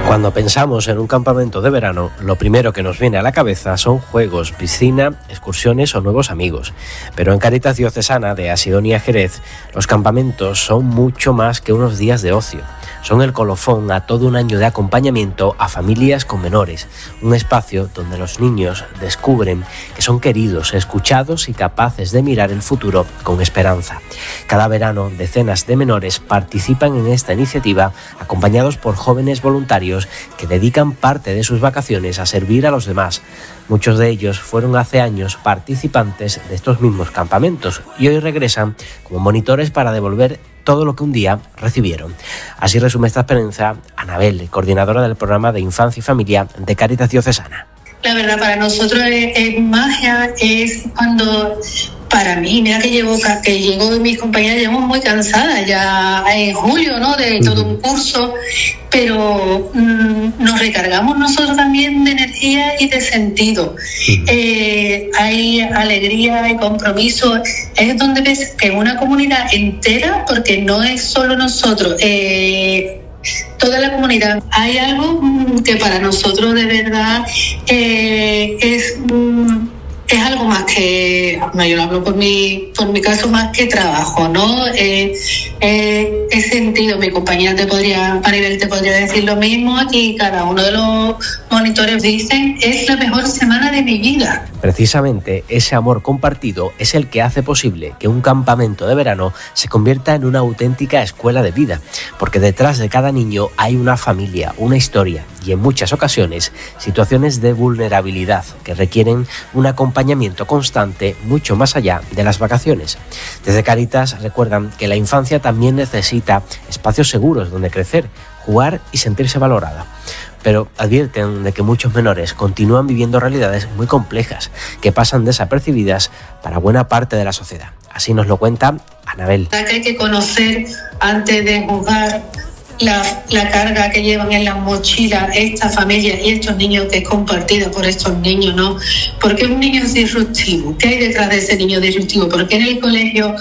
Cuando pensamos en un campamento de verano, lo primero que nos viene a la cabeza son juegos, piscina, excursiones o nuevos amigos. Pero en Cáritas Diocesana de Asidonia Jerez, los campamentos son mucho más que unos días de ocio. Son el colofón a todo un año de acompañamiento a familias con menores, un espacio donde los niños descubren que son queridos, escuchados y capaces de mirar el futuro con esperanza. Cada verano, decenas de menores participan en esta iniciativa acompañados por jóvenes voluntarios que dedican parte de sus vacaciones a servir a los demás. Muchos de ellos fueron hace años participantes de estos mismos campamentos y hoy regresan como monitores para devolver todo lo que un día recibieron. Así resume esta experiencia Anabel, coordinadora del programa de Infancia y Familia de Cáritas Diocesana. La verdad, para nosotros es magia, es cuando, para mí, mira que llego de mis compañeras, llevamos muy cansadas ya en julio, ¿no? De todo un curso, pero nos recargamos nosotros también de energía y de sentido. Hay alegría, hay compromiso, es donde ves que una comunidad entera, porque no es solo nosotros, toda la comunidad. Hay algo que para nosotros de verdad es algo más que, yo lo hablo por mi caso, más que trabajo, ¿no? Es sentido. Mi compañera Maribel te podría decir lo mismo, y cada uno de los monitores dicen, es la mejor semana de mi vida. Precisamente ese amor compartido es el que hace posible que un campamento de verano se convierta en una auténtica escuela de vida, porque detrás de cada niño hay una familia, una historia y en muchas ocasiones situaciones de vulnerabilidad que requieren un acompañamiento constante mucho más allá de las vacaciones. Desde Cáritas recuerdan que la infancia también necesita espacios seguros donde crecer, jugar y sentirse valorada. Pero advierten de que muchos menores continúan viviendo realidades muy complejas que pasan desapercibidas para buena parte de la sociedad. Así nos lo cuenta Anabel. Hay que conocer antes de jugar la carga que llevan en la mochila esta familia y estos niños, que es compartida por estos niños, ¿no? Porque un niño es disruptivo. ¿Qué hay detrás de ese niño disruptivo? Porque en el colegio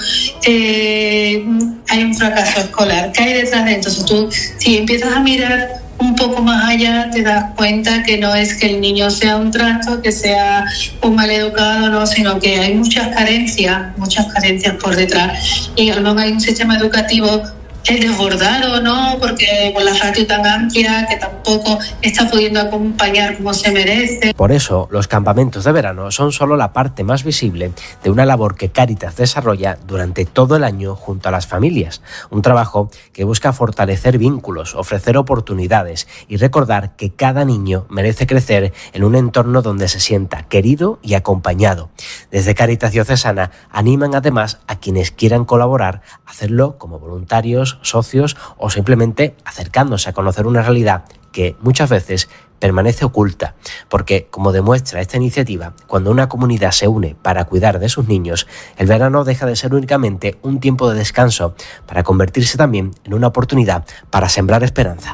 hay un fracaso escolar. ¿Qué hay detrás de esto? Entonces tú, si empiezas a mirar un poco más allá, te das cuenta que no es que el niño sea un trasto, que sea un maleducado, no, sino que hay muchas carencias por detrás. Y a lo mejor hay un sistema educativo desbordado, ¿no? Porque con la ratio tan amplia que tampoco está pudiendo acompañar como se merece. Por eso, los campamentos de verano son solo la parte más visible de una labor que Cáritas desarrolla durante todo el año junto a las familias. Un trabajo que busca fortalecer vínculos, ofrecer oportunidades y recordar que cada niño merece crecer en un entorno donde se sienta querido y acompañado. Desde Cáritas Diocesana animan además a quienes quieran colaborar a hacerlo como voluntarios, socios o simplemente acercándose a conocer una realidad que muchas veces permanece oculta, porque, como demuestra esta iniciativa, cuando una comunidad se une para cuidar de sus niños, el verano deja de ser únicamente un tiempo de descanso para convertirse también en una oportunidad para sembrar esperanza.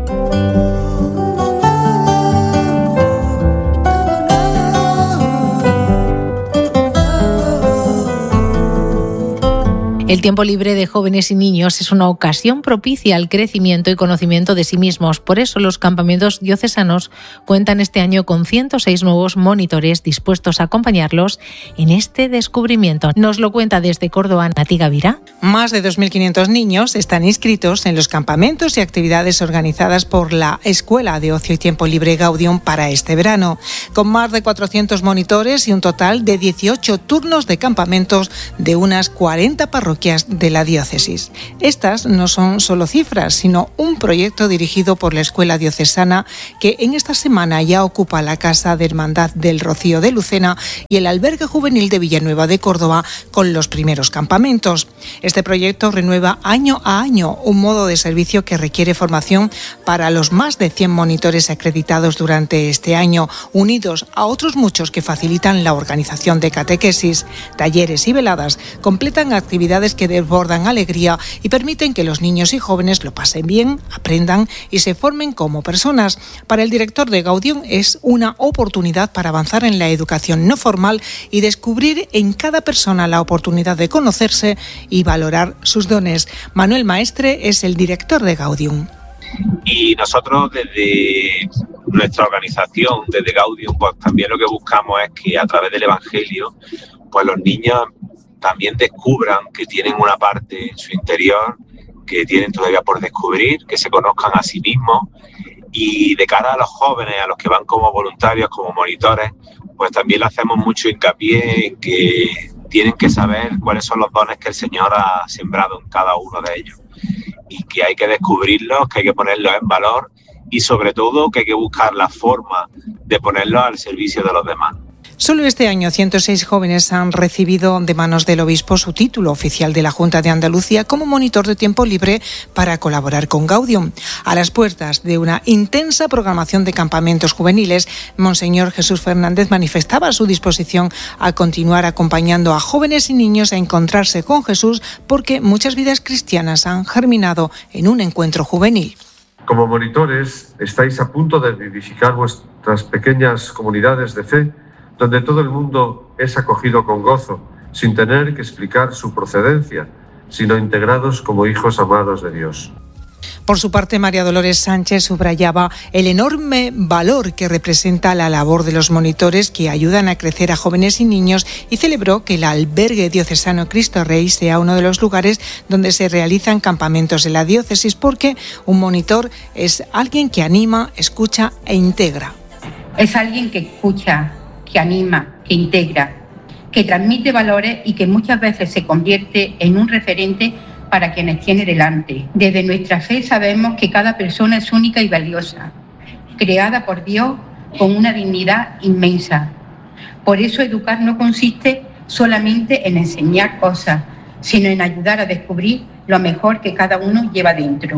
El tiempo libre de jóvenes y niños es una ocasión propicia al crecimiento y conocimiento de sí mismos. Por eso los campamentos diocesanos cuentan este año con 106 nuevos monitores dispuestos a acompañarlos en este descubrimiento. Nos lo cuenta desde Córdoba Nati Gavira. Más de 2.500 niños están inscritos en los campamentos y actividades organizadas por la Escuela de Ocio y Tiempo Libre Gaudium para este verano, con más de 400 monitores y un total de 18 turnos de campamentos de unas 40 parroquias de la diócesis. Estas no son solo cifras, sino un proyecto dirigido por la Escuela Diocesana que en esta semana ya ocupa la Casa de Hermandad del Rocío de Lucena y el Albergue Juvenil de Villanueva de Córdoba con los primeros campamentos. Este proyecto renueva año a año un modo de servicio que requiere formación para los más de 100 monitores acreditados durante este año, unidos a otros muchos que facilitan la organización de catequesis, talleres y veladas, completan actividades que desbordan alegría y permiten que los niños y jóvenes lo pasen bien, aprendan y se formen como personas. Para el director de Gaudium es una oportunidad para avanzar en la educación no formal y descubrir en cada persona la oportunidad de conocerse y valorar sus dones. Manuel Maestre es el director de Gaudium. Y nosotros desde nuestra organización, desde Gaudium, pues también lo que buscamos es que a través del Evangelio, pues los niños también descubran que tienen una parte en su interior que tienen todavía por descubrir, que se conozcan a sí mismos, y de cara a los jóvenes, a los que van como voluntarios, como monitores, pues también le hacemos mucho hincapié en que tienen que saber cuáles son los dones que el Señor ha sembrado en cada uno de ellos y que hay que descubrirlos, que hay que ponerlos en valor y sobre todo que hay que buscar la forma de ponerlos al servicio de los demás. Solo este año 106 jóvenes han recibido de manos del obispo su título oficial de la Junta de Andalucía como monitor de tiempo libre para colaborar con Gaudium. A las puertas de una intensa programación de campamentos juveniles, Monseñor Jesús Fernández manifestaba su disposición a continuar acompañando a jóvenes y niños a encontrarse con Jesús porque muchas vidas cristianas han germinado en un encuentro juvenil. Como monitores, estáis a punto de edificar vuestras pequeñas comunidades de fe, donde todo el mundo es acogido con gozo, sin tener que explicar su procedencia, sino integrados como hijos amados de Dios. Por su parte, María Dolores Sánchez subrayaba el enorme valor que representa la labor de los monitores que ayudan a crecer a jóvenes y niños y celebró que el albergue diocesano Cristo Rey sea uno de los lugares donde se realizan campamentos en la diócesis porque un monitor es alguien que anima, escucha e integra. Es alguien que escucha, que anima, que integra, que transmite valores y que muchas veces se convierte en un referente para quienes tiene delante. Desde nuestra fe sabemos que cada persona es única y valiosa, creada por Dios con una dignidad inmensa. Por eso educar no consiste solamente en enseñar cosas, sino en ayudar a descubrir lo mejor que cada uno lleva dentro.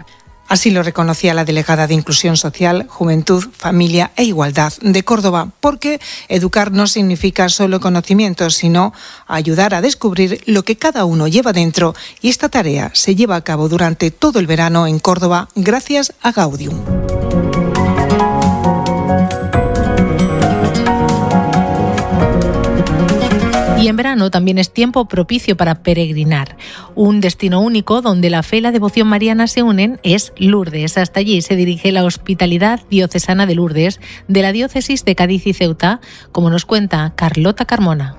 Así lo reconocía la delegada de Inclusión Social, Juventud, Familia e Igualdad de Córdoba, porque educar no significa solo conocimientos, sino ayudar a descubrir lo que cada uno lleva dentro, y esta tarea se lleva a cabo durante todo el verano en Córdoba gracias a Gaudium. Y en verano también es tiempo propicio para peregrinar. Un destino único donde la fe y la devoción mariana se unen es Lourdes. Hasta allí se dirige la Hospitalidad Diocesana de Lourdes de la Diócesis de Cádiz y Ceuta, como nos cuenta Carlota Carmona.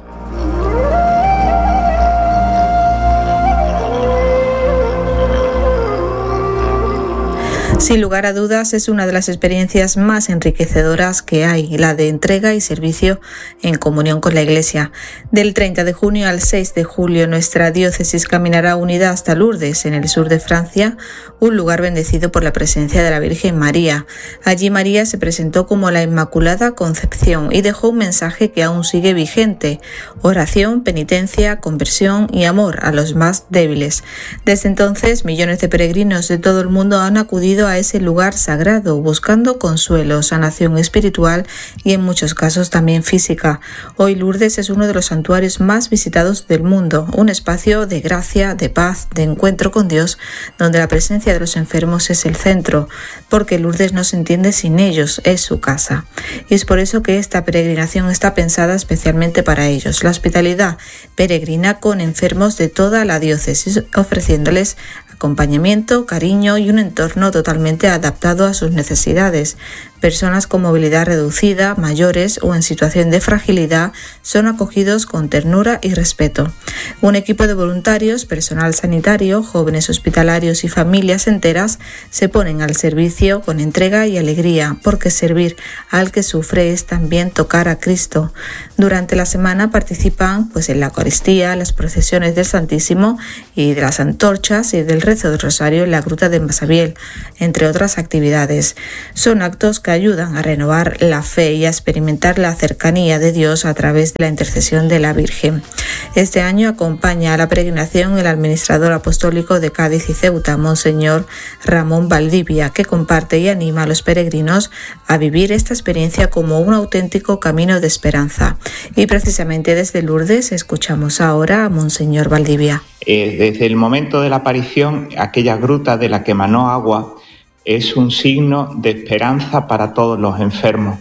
Sin lugar a dudas, es una de las experiencias más enriquecedoras que hay, la de entrega y servicio en comunión con la Iglesia. Del 30 de junio al 6 de julio, nuestra diócesis caminará unida hasta Lourdes, en el sur de Francia, un lugar bendecido por la presencia de la Virgen María. Allí María se presentó como la Inmaculada Concepción y dejó un mensaje que aún sigue vigente: oración, penitencia, conversión y amor a los más débiles. Desde entonces, millones de peregrinos de todo el mundo han acudido a ese lugar sagrado, buscando consuelo, sanación espiritual y en muchos casos también física. Hoy Lourdes es uno de los santuarios más visitados del mundo, un espacio de gracia, de paz, de encuentro con Dios, donde la presencia de los enfermos es el centro, porque Lourdes no se entiende sin ellos, es su casa. Y es por eso que esta peregrinación está pensada especialmente para ellos. La hospitalidad peregrina con enfermos de toda la diócesis, ofreciéndoles acompañamiento, cariño y un entorno totalmente adaptado a sus necesidades. Personas con movilidad reducida, mayores o en situación de fragilidad son acogidos con ternura y respeto. Un equipo de voluntarios, personal sanitario, jóvenes hospitalarios y familias enteras se ponen al servicio con entrega y alegría, porque servir al que sufre es también tocar a Cristo. Durante la semana participan en la Eucaristía, las procesiones del Santísimo y de las antorchas y del rezo del Rosario en la Gruta de Masabiel, entre otras actividades. Son actos que ayudan a renovar la fe y a experimentar la cercanía de Dios a través de la intercesión de la Virgen. Este año acompaña a la peregrinación el administrador apostólico de Cádiz y Ceuta, Monseñor Ramón Valdivia, que comparte y anima a los peregrinos a vivir esta experiencia como un auténtico camino de esperanza. Y precisamente desde Lourdes escuchamos ahora a Monseñor Valdivia. Desde el momento de la aparición, aquella gruta de la que emanó agua es un signo de esperanza para todos los enfermos.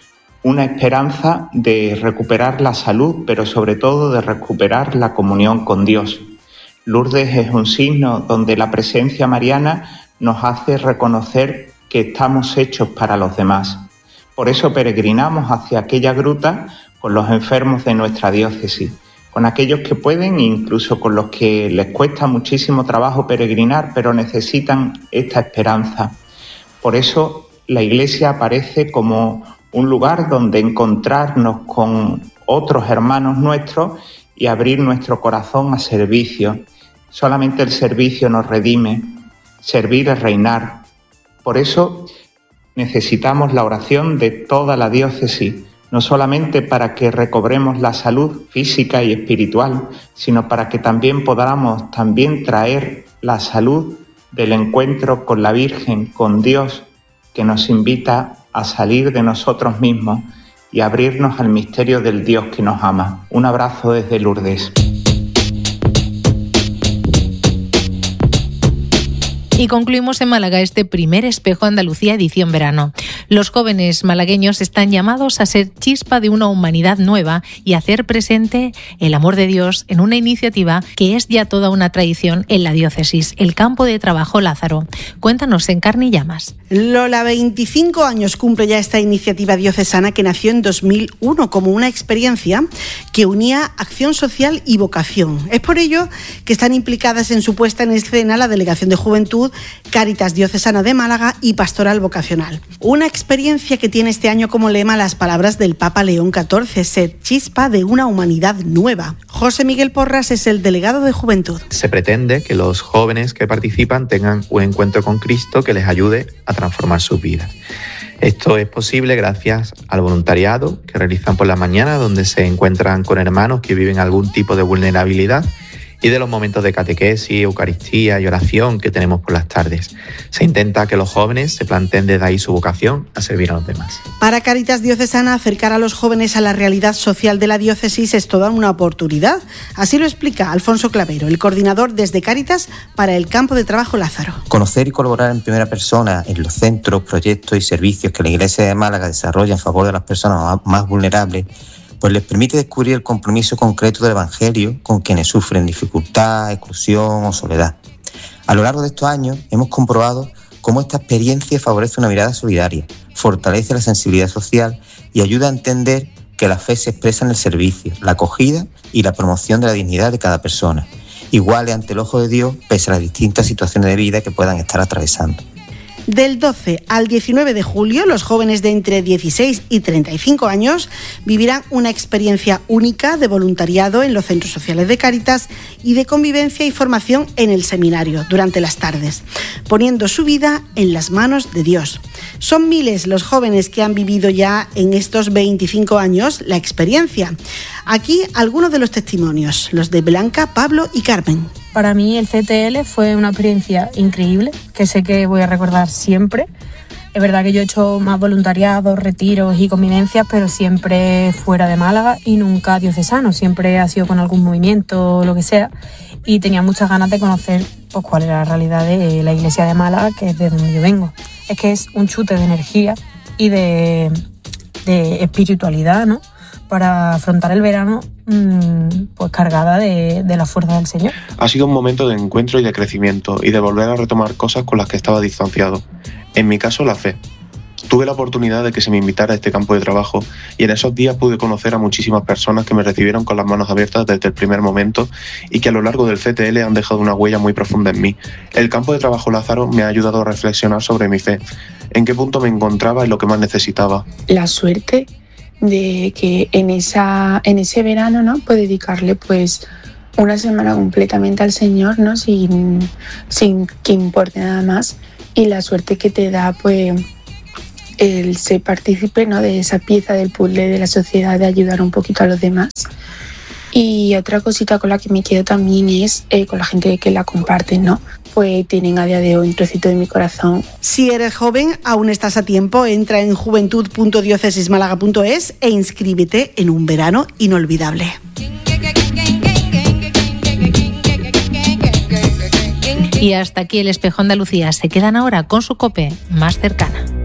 Una esperanza de recuperar la salud, pero sobre todo de recuperar la comunión con Dios. Lourdes es un signo donde la presencia mariana nos hace reconocer que estamos hechos para los demás. Por eso peregrinamos hacia aquella gruta con los enfermos de nuestra diócesis, con aquellos que pueden e incluso con los que les cuesta muchísimo trabajo peregrinar, pero necesitan esta esperanza. Por eso la Iglesia aparece como un lugar donde encontrarnos con otros hermanos nuestros y abrir nuestro corazón a servicio. Solamente el servicio nos redime, servir es reinar. Por eso necesitamos la oración de toda la diócesis, no solamente para que recobremos la salud física y espiritual, sino para que también podamos traer la salud del encuentro con la Virgen, con Dios, que nos invita a salir de nosotros mismos y abrirnos al misterio del Dios que nos ama. Un abrazo desde Lourdes. Y concluimos en Málaga este primer Espejo Andalucía edición verano. Los jóvenes malagueños están llamados a ser chispa de una humanidad nueva y hacer presente el amor de Dios en una iniciativa que es ya toda una tradición en la diócesis, el Campo de Trabajo Lázaro. Cuéntanos en Carne y Llamas. Lola, 25 años cumple ya esta iniciativa diocesana que nació en 2001 como una experiencia que unía acción social y vocación. Es por ello que están implicadas en su puesta en escena la Delegación de Juventud, Cáritas Diocesana de Málaga y Pastoral Vocacional. Una experiencia que tiene este año como lema las palabras del Papa León XIV, ser chispa de una humanidad nueva. José Miguel Porras es el delegado de Juventud. Se pretende que los jóvenes que participan tengan un encuentro con Cristo que les ayude a transformar sus vidas. Esto es posible gracias al voluntariado que realizan por la mañana, donde se encuentran con hermanos que viven algún tipo de vulnerabilidad, y de los momentos de catequesis, Eucaristía y oración que tenemos por las tardes. Se intenta que los jóvenes se planteen desde ahí su vocación a servir a los demás. Para Cáritas Diocesana, acercar a los jóvenes a la realidad social de la diócesis es toda una oportunidad. Así lo explica Alfonso Clavero, el coordinador desde Cáritas para el Campo de Trabajo Lázaro. Conocer y colaborar en primera persona en los centros, proyectos y servicios que la Iglesia de Málaga desarrolla en favor de las personas más vulnerables, pues les permite descubrir el compromiso concreto del Evangelio con quienes sufren dificultad, exclusión o soledad. A lo largo de estos años hemos comprobado cómo esta experiencia favorece una mirada solidaria, fortalece la sensibilidad social y ayuda a entender que la fe se expresa en el servicio, la acogida y la promoción de la dignidad de cada persona, iguales ante el ojo de Dios pese a las distintas situaciones de vida que puedan estar atravesando. Del 12 al 19 de julio, los jóvenes de entre 16 y 35 años vivirán una experiencia única de voluntariado en los centros sociales de Cáritas y de convivencia y formación en el seminario durante las tardes, poniendo su vida en las manos de Dios. Son miles los jóvenes que han vivido ya en estos 25 años la experiencia. Aquí algunos de los testimonios, los de Blanca, Pablo y Carmen. Para mí el CTL fue una experiencia increíble, que sé que voy a recordar siempre. Es verdad que yo he hecho más voluntariados, retiros y convivencias, pero siempre fuera de Málaga y nunca diocesano. Siempre ha sido con algún movimiento o lo que sea. Y tenía muchas ganas de conocer pues, cuál era la realidad de la iglesia de Málaga, que es de donde yo vengo. Es que es un chute de energía y de espiritualidad, ¿no? Para afrontar el verano pues cargada de la fuerza del Señor. Ha sido un momento de encuentro y de crecimiento y de volver a retomar cosas con las que estaba distanciado. En mi caso, la fe. Tuve la oportunidad de que se me invitara a este campo de trabajo y en esos días pude conocer a muchísimas personas que me recibieron con las manos abiertas desde el primer momento y que a lo largo del CTL han dejado una huella muy profunda en mí. El campo de trabajo Lázaro me ha ayudado a reflexionar sobre mi fe, en qué punto me encontraba y lo que más necesitaba. La suerte de que en ese verano, ¿no? Pues dedicarle pues una semana completamente al Señor, ¿no? Sin que importe nada más, y la suerte que te da pues el ser partícipe, ¿no? De esa pieza del puzzle de la sociedad, de ayudar un poquito a los demás. Y otra cosita con la que me quedo también es con la gente que la comparte, ¿no? Pues tienen a día de hoy un trocito de mi corazón. Si eres joven, aún estás a tiempo. Entra en juventud.diocesismálaga.es e inscríbete en un verano inolvidable. Y hasta aquí el Espejo Andalucía. Se quedan ahora con su COPE más cercana.